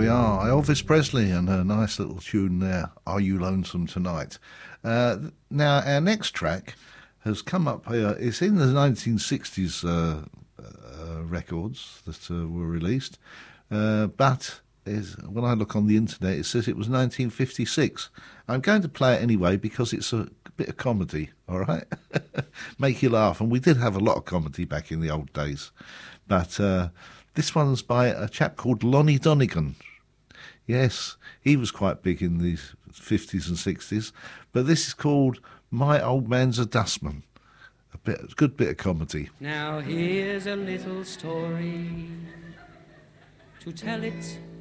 are. Elvis Presley and a nice little tune there, Are You Lonesome Tonight? Now, our next track has come up here. It's in the 1960s records that were released, but when I look on the internet, it says it was 1956. I'm going to play it anyway because it's a bit of comedy, all right? Make you laugh. And we did have a lot of comedy back in the old days. But this one's by a chap called Lonnie Donegan. Yes, he was quite big in the 50s and 60s. But this is called My Old Man's a Dustman. A good bit of comedy. Now here's a little story. To tell it